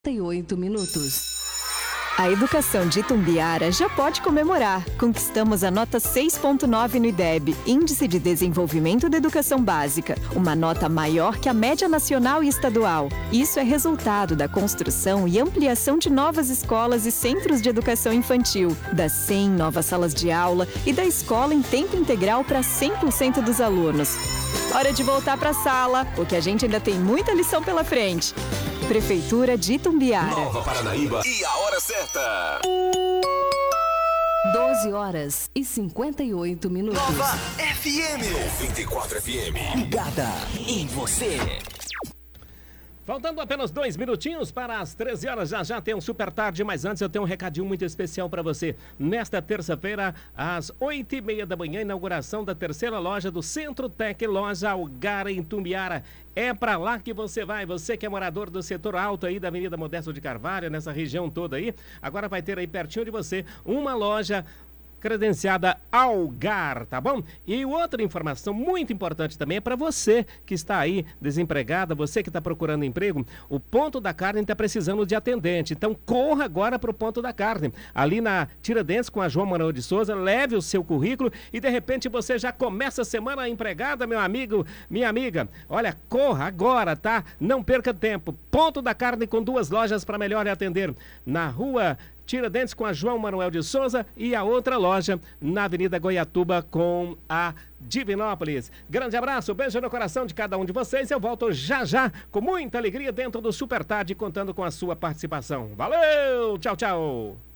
8 minutos. A educação de Itumbiara já pode comemorar. Conquistamos a nota 6.9 no IDEB, Índice de Desenvolvimento da Educação Básica, uma nota maior que a média nacional e estadual. Isso é resultado da construção e ampliação de novas escolas e centros de educação infantil, das 100 novas salas de aula e da escola em tempo integral para 100% dos alunos. Hora de voltar para a sala, porque a gente ainda tem muita lição pela frente. Prefeitura de Itumbiara. Nova Paranaíba e a hora certa. 12h58. Nova FM 94 FM. Ligada em você. Faltando apenas 2 minutinhos para as 13 horas, já tem um super tarde, mas antes eu tenho um recadinho muito especial para você. Nesta terça-feira, às 8h30 da manhã, inauguração da terceira loja do Centro Tec Loja Algar em Itumbiara. É para lá que você vai, você que é morador do setor alto aí da Avenida Modesto de Carvalho, nessa região toda aí, agora vai ter aí pertinho de você uma loja credenciada Algar, tá bom? E outra informação muito importante também é para você que está aí desempregada, você que está procurando emprego, o Ponto da Carne está precisando de atendente, então corra agora para o Ponto da Carne, ali na Tiradentes com a João Manuel de Souza, leve o seu currículo e de repente você já começa a semana empregada, meu amigo, minha amiga, olha, corra agora, tá? Não perca tempo, Ponto da Carne com 2 lojas para melhor atender, na rua Tiradentes com a João Manuel de Souza e a outra loja na Avenida Goiatuba com a Divinópolis. Grande abraço, beijo no coração de cada um de vocês. Eu volto já com muita alegria dentro do Super Tarde, contando com a sua participação. Valeu, tchau, tchau.